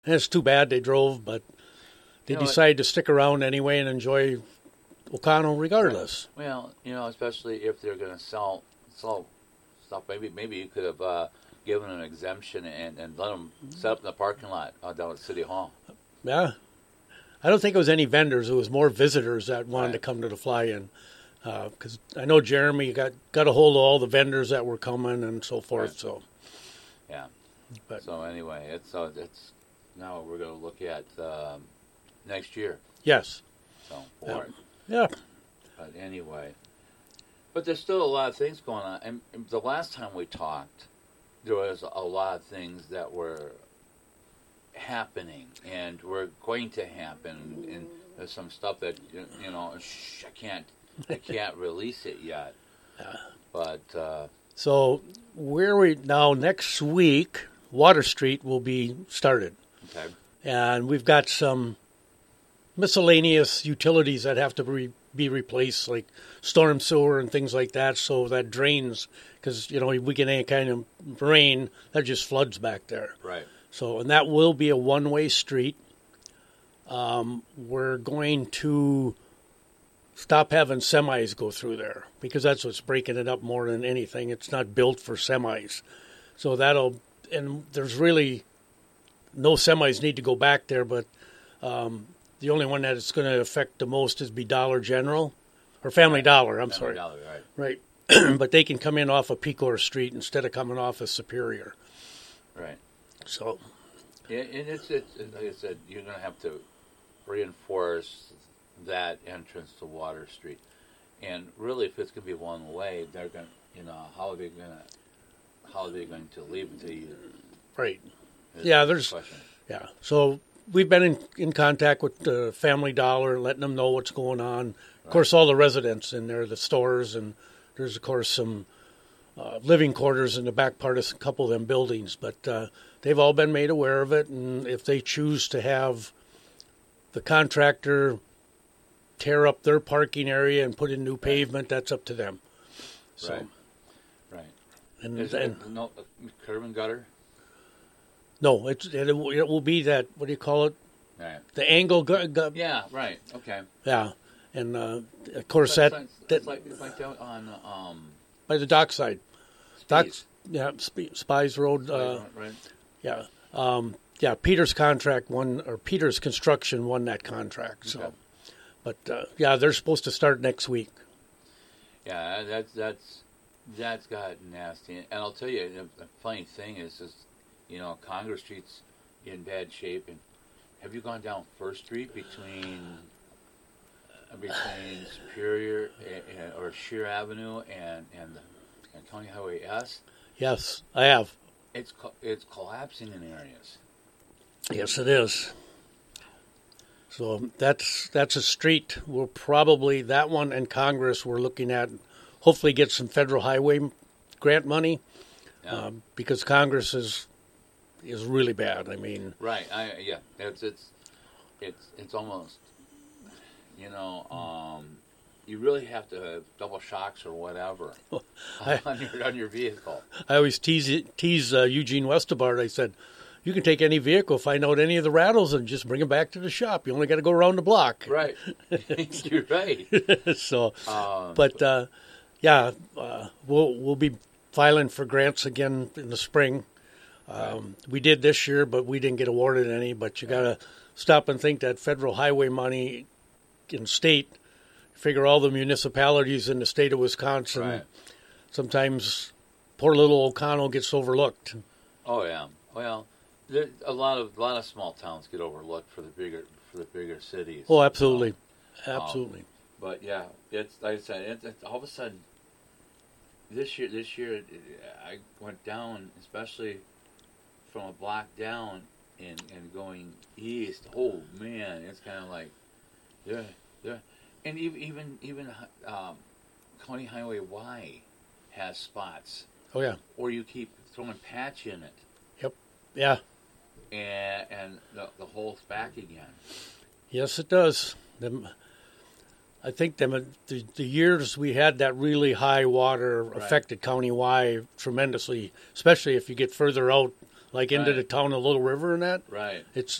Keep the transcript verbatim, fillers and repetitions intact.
And it's too bad they drove, but they You know, decided to stick around anyway and enjoy Oconto regardless. Well, you know, especially if they're going to sell sell stuff, maybe maybe you could have uh, given them an exemption and, and let them set up in the parking lot uh, down at City Hall. Yeah. I don't think it was any vendors. It was more visitors that wanted Right. to come to the fly-in. Because uh, I know Jeremy got, got a hold of all the vendors that were coming and so forth. Right. So, Yeah. but So anyway, it's uh, it's now we're going to look at um, next year. yes, So for Yeah. it. yeah, But anyway, but there's still a lot of things going on. And the last time we talked, there was a lot of things that were happening and were going to happen. And there's some stuff that you you know, shh, I can't, I can't release it yet. But uh, So where we now next week, Water Street will be started, okay, and we've got some miscellaneous utilities that have to be, be replaced, like storm sewer and things like that. So that drains, because you know we get any kind of rain, that just floods back there. right, So and that will be a one-way street. Um, we're going to stop having semis go through there because that's what's breaking it up more than anything. It's not built for semis. So that'll, and there's really no semis need to go back there, but um, the only one that it's going to affect the most is be Dollar General, or Family Right. Dollar, I'm Family sorry. Dollar, right, Right. But they can come in off of Pecor Street instead of coming off of Superior. right. So, Yeah, and it's, it's like I said, you're going to have to reinforce that entrance to Water Street. And really, if it's going to be one way, they're going to, you know, how are they going to, how are they going to leave it to you? right. Is Yeah, the there's- question. Yeah. So we've been in, in contact with the Family Dollar, letting them know what's going on. Of course, all the residents in there, the stores, and there's, of course, some uh, living quarters in the back part of a couple of them buildings. But uh, they've all been made aware of it, and if they choose to have the contractor tear up their parking area and put in new pavement, that's up to them. So, Right. Right. and, Is and it no uh, curb and gutter? no, it's, it, will, it will be that, what do you call it? Right. The angle, gu- gu- Yeah. Right. Okay. yeah. And uh, of course, So that, it's, it's, that it's like it's like that on um. by the dockside. Docks, Speeds. yeah, Sp- Spies Road. Uh, right. yeah, um, yeah. Peter's contract won, or Peter's Construction won that contract. So, Okay. but uh, yeah, they're supposed to start next week. Yeah, that's that's that's got nasty. And I'll tell you, the funny thing is, is you know, Congress Street's in bad shape. And have you gone down First Street between uh, between Superior and, and, or Shear Avenue and and, and County Highway S? Yes, I have. It's co- it's collapsing in areas. Yes, it is. So that's that's a street. We'll probably that one and Congress we're looking at. Hopefully, get some federal highway grant money Yeah. um, because Congress is is really bad. I mean, Right. I yeah. It's it's it's it's almost you know um, you really have to have double shocks or whatever I- on your on your vehicle. I always tease tease uh, Eugene Westergaard. I said, "You can take any vehicle, find out any of the rattles, and just bring them back to the shop. You only got to go around the block." Right. You're right. so, Um, but uh, yeah, uh, we'll we'll be filing for grants again in the spring. Um, We did this year, but we didn't get awarded any. But you got to stop and think that federal highway money in state. Figure all the municipalities in the state of Wisconsin. Right. Sometimes poor little Oconto gets overlooked. Oh yeah. Well, there, a lot of a lot of small towns get overlooked for the bigger for the bigger cities. Oh, absolutely, Um, absolutely. But yeah, it's like I said. It's, it's all of a sudden this year. This year, it, I went down, especially from a block down and and going east. Oh man, it's kind of like yeah, yeah, and even even even um, County Highway Y has spots, Oh yeah, or you keep throwing patch in it. yeah. and and the, the hole's back again. Yes, it does. Them, I think them the, the years we had that really high water Right. affected County Y tremendously, especially if you get further out like into Right. the town of Little River and that. Right. It's